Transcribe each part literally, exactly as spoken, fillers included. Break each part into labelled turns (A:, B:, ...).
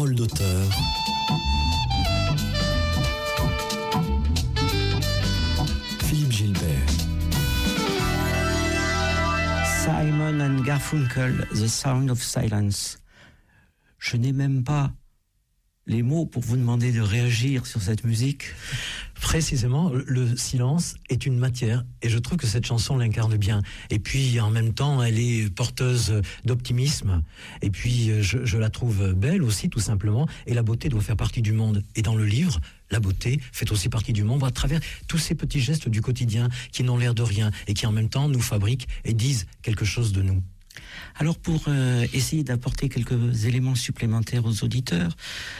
A: Parole d'auteur. Philippe Gilbert.
B: Simon and Garfunkel, The Sound of Silence. Je n'ai même pas les mots pour vous demander de réagir sur cette musique.
C: Précisément, le silence est une matière et je trouve que cette chanson l'incarne bien. Et puis en même temps, elle est porteuse d'optimisme et puis je, je la trouve belle aussi tout simplement. Et la beauté doit faire partie du monde. Et dans le livre, la beauté fait aussi partie du monde à travers tous ces petits gestes du quotidien qui n'ont l'air de rien et qui en même temps nous fabriquent et disent quelque chose de nous.
B: Alors pour euh, essayer d'apporter quelques éléments supplémentaires aux auditeurs,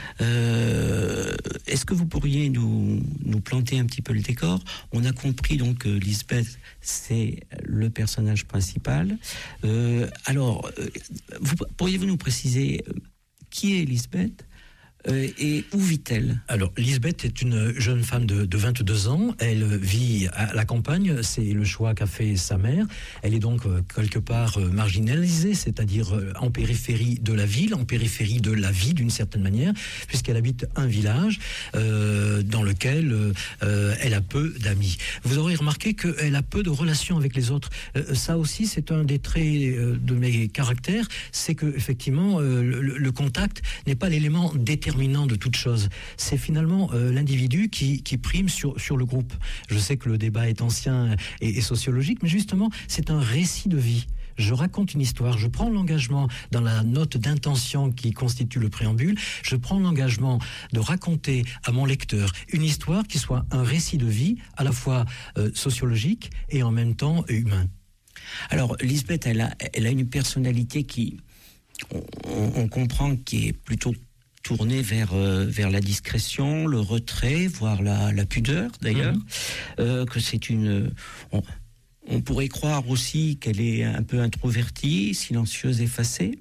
B: euh, est-ce que vous pourriez nous, nous planter un petit peu le décor ? On a compris donc que Lisbeth, c'est le personnage principal. Euh, alors, euh, vous, pourriez-vous nous préciser euh, qui est Lisbeth ? Euh, et où vit-elle ?
C: Alors, Lisbeth est une jeune femme de, de vingt-deux ans. Elle vit à la campagne. C'est le choix qu'a fait sa mère. Elle est donc euh, quelque part euh, marginalisée, c'est-à-dire euh, en périphérie de la ville, en périphérie de la vie d'une certaine manière, puisqu'elle habite un village euh, dans lequel euh, elle a peu d'amis. Vous aurez remarqué qu'elle a peu de relations avec les autres. Euh, ça aussi, c'est un des traits euh, de mes caractères, c'est que effectivement, euh, le, le contact n'est pas l'élément déterminant de toute chose. C'est finalement euh, l'individu qui, qui prime sur, sur le groupe. Je sais que le débat est ancien et, et sociologique, mais justement, c'est un récit de vie. Je raconte une histoire, je prends l'engagement dans la note d'intention qui constitue le préambule, je prends l'engagement de raconter à mon lecteur une histoire qui soit un récit de vie, à la fois euh, sociologique et en même temps humain.
B: Alors, Lisbeth, elle a, elle a une personnalité qui, on, on comprend, qui est plutôt tournée vers, euh, vers la discrétion, le retrait, voire la, la pudeur d'ailleurs, mmh. euh, que c'est une... On, on pourrait croire aussi qu'elle est un peu introvertie, silencieuse, effacée,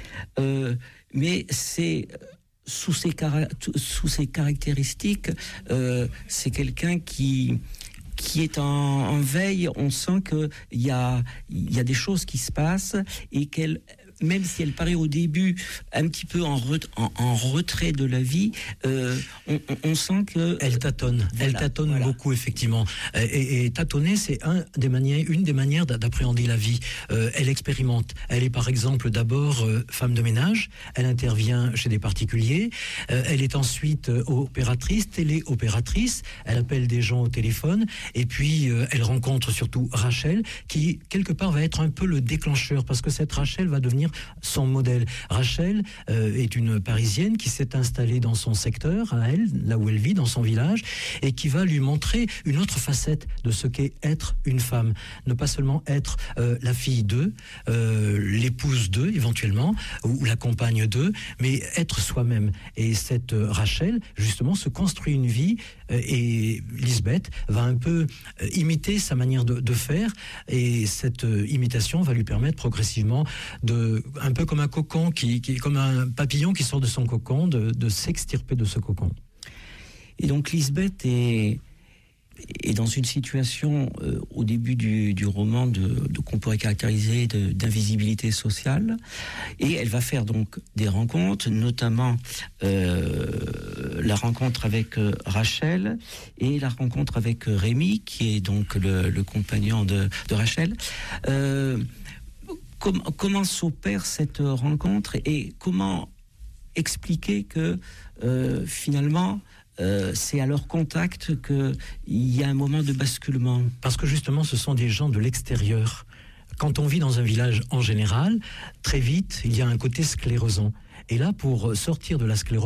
B: euh, mais c'est... Sous ses, cara- sous ses caractéristiques, euh, c'est quelqu'un qui... qui est en, en veille. On sent qu'il y a, y a des choses qui se passent et qu'elle, même si elle paraît au début un petit peu en, re, en, en retrait de la vie, euh, on, on sent que...
C: Elle tâtonne, voilà, elle tâtonne voilà. beaucoup, effectivement. Et, et tâtonner, c'est un des manières, une des manières d'appréhender la vie. Euh, elle expérimente. Elle est par exemple d'abord euh, femme de ménage, elle intervient chez des particuliers, euh, elle est ensuite euh, opératrice, télé-opératrice, elle appelle des gens au téléphone, et puis euh, elle rencontre surtout Rachel, qui quelque part va être un peu le déclencheur, parce que cette Rachel va devenir son modèle. Rachel euh, est une Parisienne qui s'est installée dans son secteur, à elle, là où elle vit, dans son village, et qui va lui montrer une autre facette de ce qu'est être une femme. Ne pas seulement être euh, la fille d'eux, euh, l'épouse d'eux, éventuellement, ou la compagne d'eux, mais être soi-même. Et cette euh, Rachel, justement, se construit une vie, euh, et Lisbeth va un peu euh, imiter sa manière de, de faire, et cette euh, imitation va lui permettre progressivement de, un peu comme un cocon, qui, qui, comme un papillon qui sort de son cocon, de, de s'extirper de ce cocon.
B: Et donc Lisbeth est, est dans une situation euh, au début du, du roman de, de, qu'on pourrait caractériser de, d'invisibilité sociale, et elle va faire donc des rencontres, notamment euh, la rencontre avec euh, Rachel et la rencontre avec euh, Rémi, qui est donc le, le compagnon de, de Rachel. Euh, com- comment s'opère cette rencontre et comment expliquer que euh, finalement Euh, c'est à leur contact qu'il y a un moment de basculement.
C: Parce que justement, ce sont des gens de l'extérieur. Quand on vit dans un village en général, très vite, il y a un côté sclérosant. Et là, pour sortir de la sclérose,